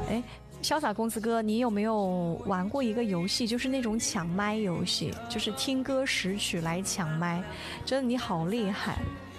哎，潇洒公子哥，你有没有玩过一个游戏，就是那种抢麦游戏，就是听歌识曲来抢麦，真的你好厉害。